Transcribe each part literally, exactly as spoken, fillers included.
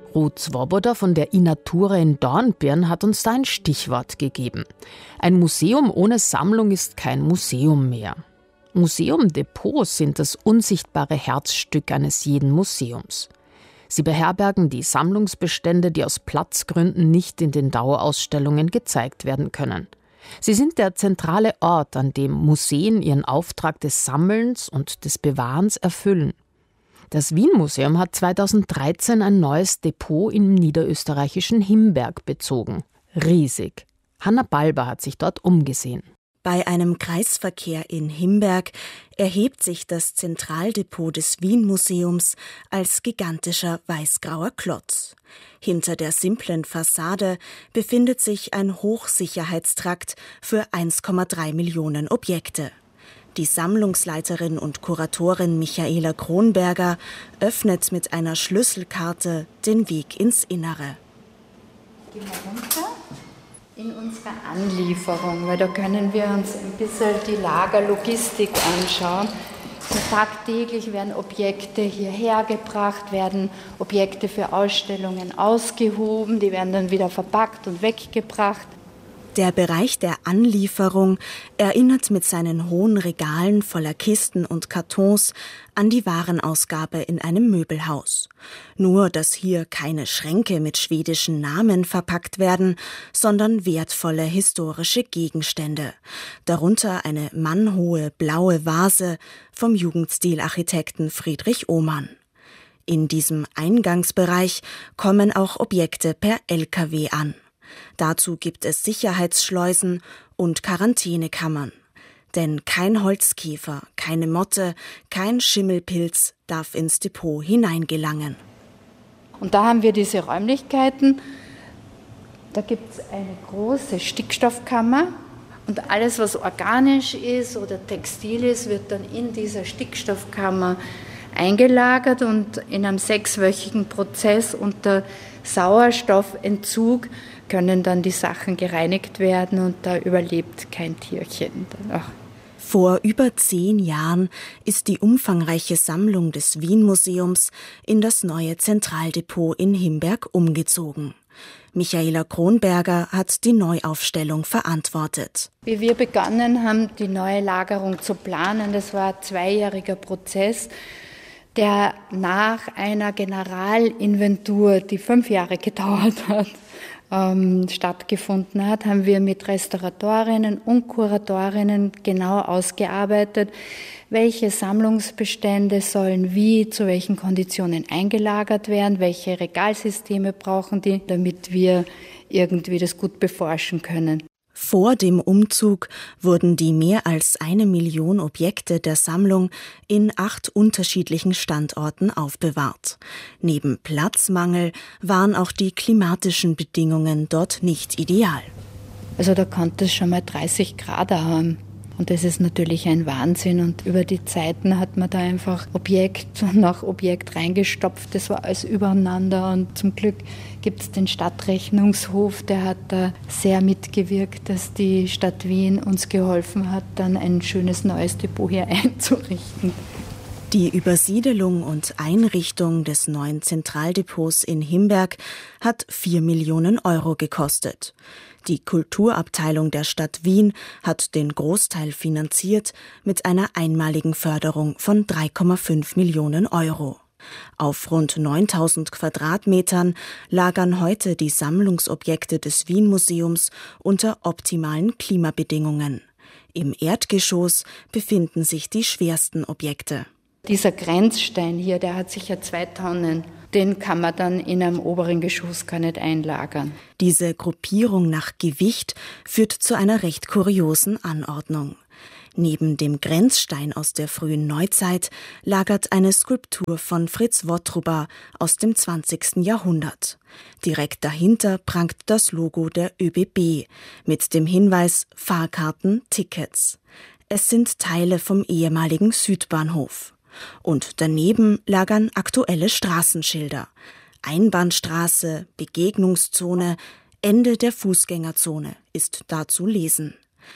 Ruth Swoboda von der iNatura in Dornbirn hat uns da ein Stichwort gegeben. Ein Museum ohne Sammlung ist kein Museum mehr. Museumdepots sind das unsichtbare Herzstück eines jeden Museums. Sie beherbergen die Sammlungsbestände, die aus Platzgründen nicht in den Dauerausstellungen gezeigt werden können. Sie sind der zentrale Ort, an dem Museen ihren Auftrag des Sammelns und des Bewahrens erfüllen. Das Wien-Museum hat zweitausenddreizehn ein neues Depot im niederösterreichischen Himberg bezogen. Riesig. Hanna Balber hat sich dort umgesehen. Bei einem Kreisverkehr in Himberg erhebt sich das Zentraldepot des Wien-Museums als gigantischer weißgrauer Klotz. Hinter der simplen Fassade befindet sich ein Hochsicherheitstrakt für eins Komma drei Millionen Objekte. Die Sammlungsleiterin und Kuratorin Michaela Kronberger öffnet mit einer Schlüsselkarte den Weg ins Innere. Gehen wir runter in unsere Anlieferung, weil da können wir uns ein bisschen die Lagerlogistik anschauen. So tagtäglich werden Objekte hierher gebracht, werden Objekte für Ausstellungen ausgehoben, die werden dann wieder verpackt und weggebracht. Der Bereich der Anlieferung erinnert mit seinen hohen Regalen voller Kisten und Kartons an die Warenausgabe in einem Möbelhaus. Nur, dass hier keine Schränke mit schwedischen Namen verpackt werden, sondern wertvolle historische Gegenstände. Darunter eine mannhohe blaue Vase vom Jugendstilarchitekten Friedrich Ohmann. In diesem Eingangsbereich kommen auch Objekte per L K W an. Dazu gibt es Sicherheitsschleusen und Quarantänekammern. Denn kein Holzkäfer, keine Motte, kein Schimmelpilz darf ins Depot hineingelangen. Und da haben wir diese Räumlichkeiten. Da gibt es eine große Stickstoffkammer. Und alles, was organisch ist oder textil ist, wird dann in dieser Stickstoffkammer eingelagert und in einem sechswöchigen Prozess unter Sauerstoffentzug können dann die Sachen gereinigt werden und da überlebt kein Tierchen. Ach. Vor über zehn Jahren ist die umfangreiche Sammlung des Wien-Museums in das neue Zentraldepot in Himberg umgezogen. Michaela Kronberger hat die Neuaufstellung verantwortet. Wie wir begonnen haben, die neue Lagerung zu planen, das war ein zweijähriger Prozess, der nach einer Generalinventur, die fünf Jahre gedauert hat, ähm, stattgefunden hat, haben wir mit Restauratorinnen und Kuratorinnen genau ausgearbeitet, welche Sammlungsbestände sollen wie, zu welchen Konditionen eingelagert werden, welche Regalsysteme brauchen die, damit wir irgendwie das gut beforschen können. Vor dem Umzug wurden die mehr als eine Million Objekte der Sammlung in acht unterschiedlichen Standorten aufbewahrt. Neben Platzmangel waren auch die klimatischen Bedingungen dort nicht ideal. Also da konnte es schon mal dreißig Grad haben. Und das ist natürlich ein Wahnsinn. Und über die Zeiten hat man da einfach Objekt nach Objekt reingestopft. Das war alles übereinander. Und zum Glück gibt es den Stadtrechnungshof, der hat da sehr mitgewirkt, dass die Stadt Wien uns geholfen hat, dann ein schönes neues Depot hier einzurichten. Die Übersiedelung und Einrichtung des neuen Zentraldepots in Himberg hat vier Millionen Euro gekostet. Die Kulturabteilung der Stadt Wien hat den Großteil finanziert mit einer einmaligen Förderung von drei Komma fünf Millionen Euro. Auf rund neuntausend Quadratmetern lagern heute die Sammlungsobjekte des Wien-Museums unter optimalen Klimabedingungen. Im Erdgeschoss befinden sich die schwersten Objekte. Dieser Grenzstein hier, der hat sicher zwei Tonnen. Den kann man dann in einem oberen Geschoss gar nicht einlagern. Diese Gruppierung nach Gewicht führt zu einer recht kuriosen Anordnung. Neben dem Grenzstein aus der frühen Neuzeit lagert eine Skulptur von Fritz Wottruba aus dem zwanzigsten Jahrhundert. Direkt dahinter prangt das Logo der ÖBB mit dem Hinweis Fahrkarten, Tickets. Es sind Teile vom ehemaligen Südbahnhof. Und daneben lagern aktuelle Straßenschilder. Einbahnstraße, Begegnungszone, Ende der Fußgängerzone ist da zu lesen.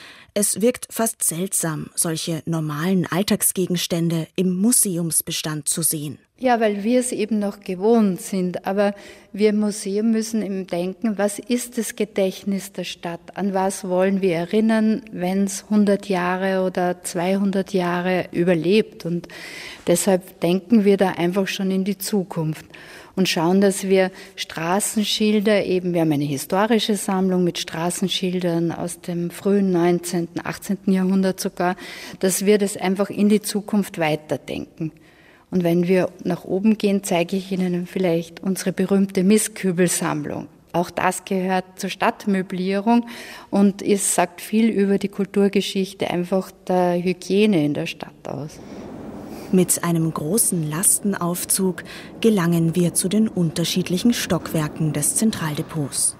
Es wirkt fast seltsam, solche normalen Alltagsgegenstände im Museumsbestand zu sehen. Ja, weil wir es eben noch gewohnt sind. Aber wir im Museum müssen eben denken, was ist das Gedächtnis der Stadt? An was wollen wir erinnern, wenn es hundert Jahre oder zweihundert Jahre überlebt? Und deshalb denken wir da einfach schon in die Zukunft und schauen, dass wir Straßenschilder eben, wir haben eine historische Sammlung mit Straßenschildern aus dem frühen neunzehnten, achtzehnten Jahrhundert sogar, dass wir das einfach in die Zukunft weiterdenken. Und wenn wir nach oben gehen, zeige ich Ihnen vielleicht unsere berühmte Mistkübelsammlung. Auch das gehört zur Stadtmöblierung und es sagt viel über die Kulturgeschichte einfach der Hygiene in der Stadt aus. Mit einem großen Lastenaufzug gelangen wir zu den unterschiedlichen Stockwerken des Zentraldepots.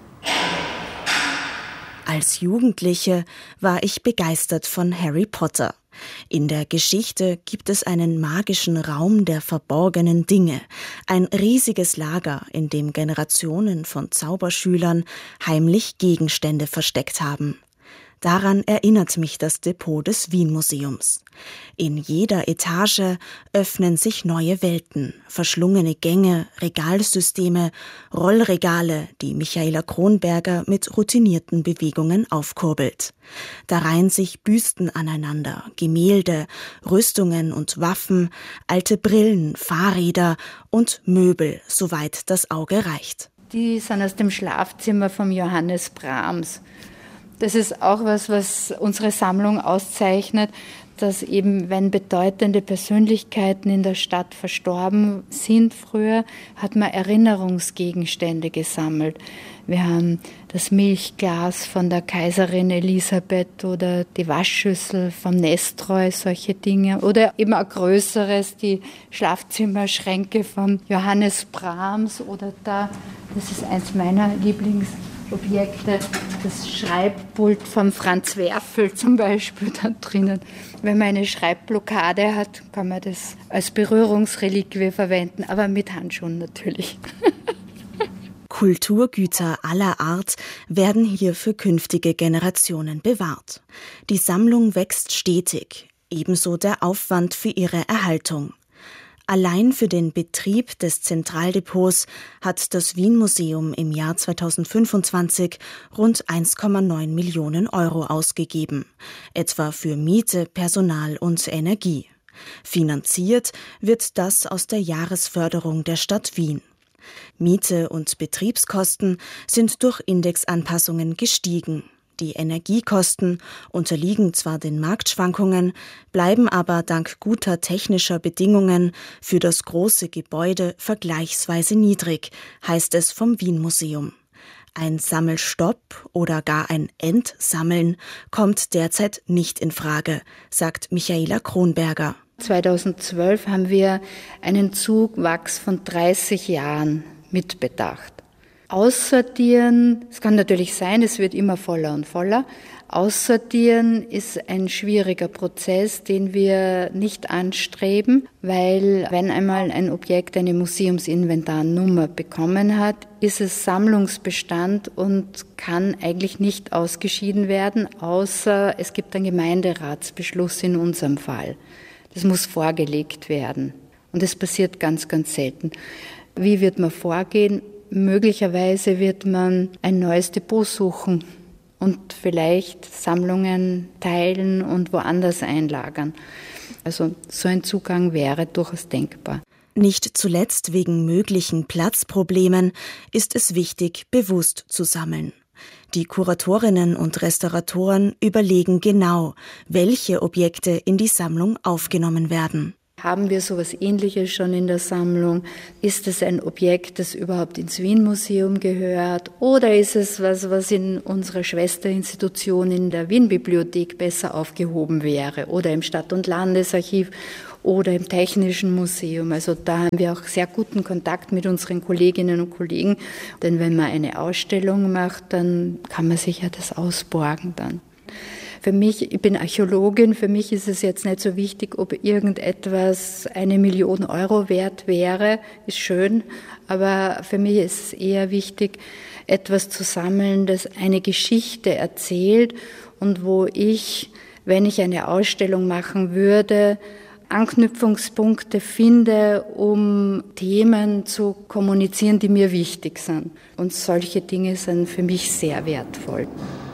Als Jugendliche war ich begeistert von Harry Potter. In der Geschichte gibt es einen magischen Raum der verborgenen Dinge, ein riesiges Lager, in dem Generationen von Zauberschülern heimlich Gegenstände versteckt haben. Daran erinnert mich das Depot des Wien-Museums. In jeder Etage öffnen sich neue Welten, verschlungene Gänge, Regalsysteme, Rollregale, die Michaela Kronberger mit routinierten Bewegungen aufkurbelt. Da reihen sich Büsten aneinander, Gemälde, Rüstungen und Waffen, alte Brillen, Fahrräder und Möbel, soweit das Auge reicht. Die sind aus dem Schlafzimmer von Johannes Brahms. Das ist auch was, was unsere Sammlung auszeichnet, dass eben, wenn bedeutende Persönlichkeiten in der Stadt verstorben sind früher, hat man Erinnerungsgegenstände gesammelt. Wir haben das Milchglas von der Kaiserin Elisabeth oder die Waschschüssel vom Nestroy, solche Dinge. Oder eben ein größeres, die Schlafzimmerschränke von Johannes Brahms oder da, das ist eins meiner Lieblings Objekte, das Schreibpult von Franz Werfel zum Beispiel da drinnen. Wenn man eine Schreibblockade hat, kann man das als Berührungsreliquie verwenden, aber mit Handschuhen natürlich. Kulturgüter aller Art werden hier für künftige Generationen bewahrt. Die Sammlung wächst stetig, ebenso der Aufwand für ihre Erhaltung. Allein für den Betrieb des Zentraldepots hat das Wien-Museum im Jahr zweitausendfünfundzwanzig rund eins Komma neun Millionen Euro ausgegeben, etwa für Miete, Personal und Energie. Finanziert wird das aus der Jahresförderung der Stadt Wien. Miete und Betriebskosten sind durch Indexanpassungen gestiegen. Die Energiekosten unterliegen zwar den Marktschwankungen, bleiben aber dank guter technischer Bedingungen für das große Gebäude vergleichsweise niedrig, heißt es vom Wien-Museum. Ein Sammelstopp oder gar ein Entsammeln kommt derzeit nicht in Frage, sagt Michaela Kronberger. zweitausendzwölf haben wir einen Zuwachs von dreißig Jahren mitbedacht. Aussortieren, es kann natürlich sein, es wird immer voller und voller. Aussortieren ist ein schwieriger Prozess, den wir nicht anstreben, weil wenn einmal ein Objekt eine Museumsinventarnummer bekommen hat, ist es Sammlungsbestand und kann eigentlich nicht ausgeschieden werden, außer es gibt einen Gemeinderatsbeschluss in unserem Fall. Das muss vorgelegt werden und das passiert ganz, ganz selten. Wie wird man vorgehen? Möglicherweise wird man ein neues Depot suchen und vielleicht Sammlungen teilen und woanders einlagern. Also so ein Zugang wäre durchaus denkbar. Nicht zuletzt wegen möglichen Platzproblemen ist es wichtig, bewusst zu sammeln. Die Kuratorinnen und Restauratoren überlegen genau, welche Objekte in die Sammlung aufgenommen werden. Haben wir sowas Ähnliches schon in der Sammlung? Ist es ein Objekt, das überhaupt ins Wien-Museum gehört? Oder ist es was, was in unserer Schwesterinstitution in der Wien-Bibliothek besser aufgehoben wäre? Oder im Stadt- und Landesarchiv oder im Technischen Museum? Also da haben wir auch sehr guten Kontakt mit unseren Kolleginnen und Kollegen. Denn wenn man eine Ausstellung macht, dann kann man sich ja das ausborgen dann. Für mich, ich bin Archäologin, für mich ist es jetzt nicht so wichtig, ob irgendetwas eine Million Euro wert wäre, ist schön, aber für mich ist es eher wichtig, etwas zu sammeln, das eine Geschichte erzählt und wo ich, wenn ich eine Ausstellung machen würde, Anknüpfungspunkte finde, um Themen zu kommunizieren, die mir wichtig sind. Und solche Dinge sind für mich sehr wertvoll.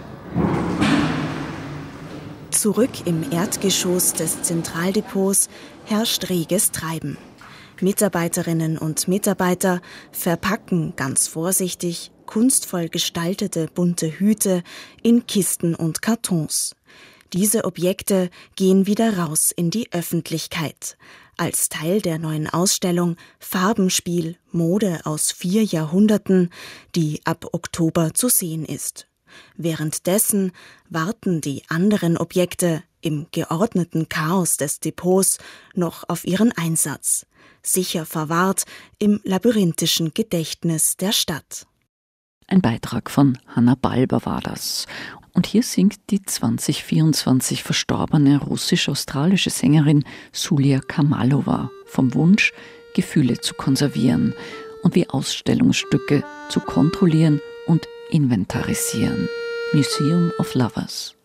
Zurück im Erdgeschoss des Zentraldepots herrscht reges Treiben. Mitarbeiterinnen und Mitarbeiter verpacken ganz vorsichtig kunstvoll gestaltete bunte Hüte in Kisten und Kartons. Diese Objekte gehen wieder raus in die Öffentlichkeit, als Teil der neuen Ausstellung Farbenspiel Mode aus vier Jahrhunderten, die ab Oktober zu sehen ist. Währenddessen warten die anderen Objekte im geordneten Chaos des Depots noch auf ihren Einsatz, sicher verwahrt im labyrinthischen Gedächtnis der Stadt. Ein Beitrag von Hanna Balber war das. Und hier singt die zwanzig vierundzwanzig verstorbene russisch-australische Sängerin Sulia Kamalova vom Wunsch, Gefühle zu konservieren und wie Ausstellungsstücke zu kontrollieren und inventarisieren. Museum of Lovers.